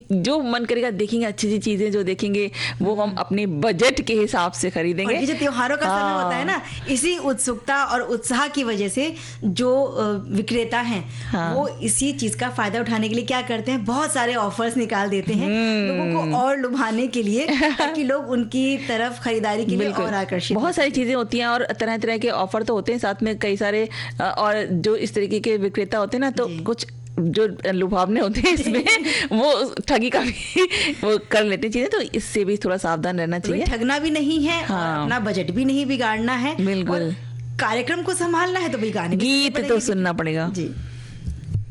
जो मन करेगा देखेंगे, अच्छी अच्छी चीजें जो देखेंगे वो हम अपने बजट के हिसाब से खरीदेंगे। और ये जो त्योहारों का समय होता है ना, इसी उत्सुकता और उत्साह की वजह से जो विक्रेता हैं वो इसी चीज का फायदा उठाने के लिए क्या करते हैं, बहुत सारे ऑफर्स निकाल देते हैं लोगों को और लुभाने के लिए, ताकि लोग उनकी तरफ खरीदारी के लिए और आकर्षित। बहुत सारी चीजें होती हैं और तरह तरह के ऑफर तो होते हैं, साथ में कई सारे और जो इस तरीके के विक्रेता होते हैं ना, तो कुछ जो लुभावने होते हैं इसमें वो ठगी का भी वो कर लेते हैं चीजें, तो इससे भी थोड़ा सावधान रहना चाहिए। ठगना भी नहीं है और अपना बजट भी नहीं बिगाड़ना है, बिल्कुल। कार्यक्रम को संभालना है तो भी गाने गीत तो सुनना पड़ेगा। जी।